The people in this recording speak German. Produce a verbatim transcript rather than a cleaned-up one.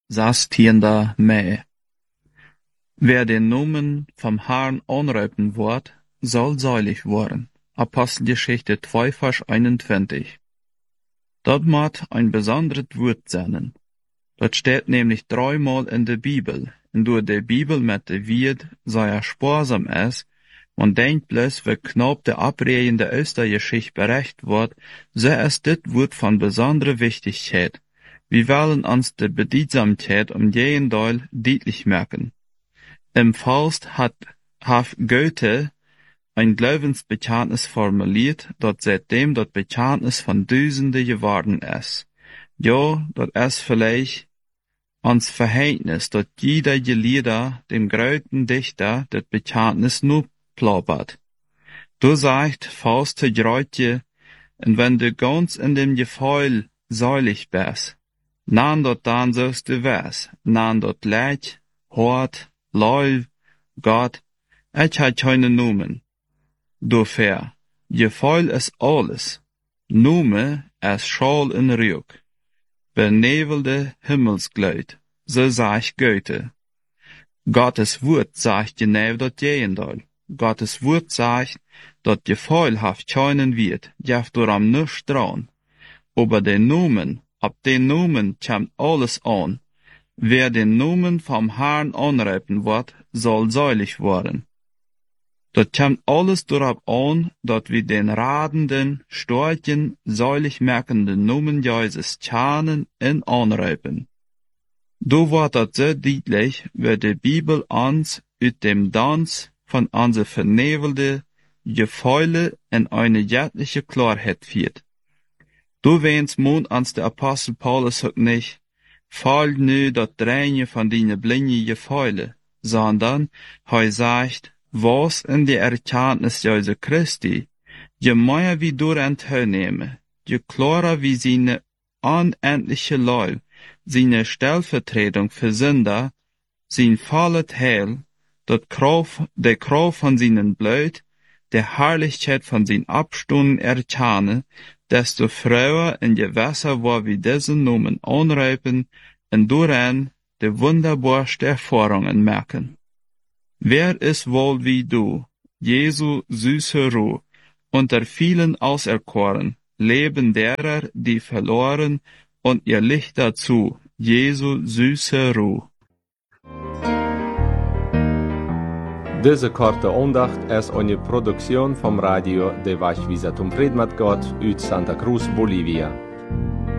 sechzehnter Mai. Wer den Namen vom Herrn anrufen wird, soll selig werden. Apostelgeschichte zwei, Vers einundzwanzig. Das muss ein besonderes Wort sein. Das steht nämlich dreimal in der Bibel. Und durch die Bibel mit der Wort, sei er sparsam ist, man denkt bloß, wie knapp der Abreden der Ostergeschichte berecht wird, so ist das Wort von besonderer Wichtigkeit. Wir wollen uns die Bedeutsamkeit um jeden Teil deutlich merken. Im Faust hat, hat Goethe ein Glaubensbekenntnis formuliert, das seitdem das Bekenntnis von Tausenden geworden ist. Ja, das ist vielleicht ans Verhältnis, dass jeder Gelehrter dem großen Dichter das Bekenntnis nur plappert. Du sagst, Faust zu Greutje, und wenn du ganz in dem Gefühl seilig bist, nan dort dann sollst du wes, nan dort Leid, Hort, Leu, Gott, ich hat keine Numen. Du fair, Gefühl ist alles, Nume ist Schal in Rück, benebelde Himmelsgleut, so sagt Goethe. Gottes Wort sagt genau das Gegenteil. Gottes Wort sagt, dat Gefühl haft keinen wird, jaft du am nichts dran. Aber den Nomen, ab den Nomen kommt alles an. Wer den Nomen vom Herrn anrufen wird, soll selig werden. Dat kommt alles darauf an, dat wir den radenden, starken, selig merkenden Nomen Jesus kennen und anrufen. Du wird dat so deutlich, wie die Bibel uns uit dem Tanz von unser vernebelde Gefühle in eine göttliche Klarheit führt. Du wennst mond ans der Apostel Paulus auch nicht, fall nu dat Dränge von deine blinde Gefühle, sondern er sagt, was in der Erkenntnis Jesu Christi, je mehr wie du entnehmen, je klarer wie seine unendliche Liebe, seine Stellvertretung für Sünder, sein volles Heil, dat Kraft, der Kraft von seinen Blut, der Herrlichkeit von seinen Abstunden erkennen, desto früher in Gewässer, wo wir diesen Namen anrufen und daran die wunderbarste Erfahrungen merken. Wer ist wohl wie du, Jesu süße Ruhe, unter vielen Auserkoren, leben derer, die verloren, und ihr Licht dazu, Jesu süße Ruhe. Deze korte aandacht is een productie van Radio de Wachwizatum Predmat God uit Santa Cruz, Bolivia.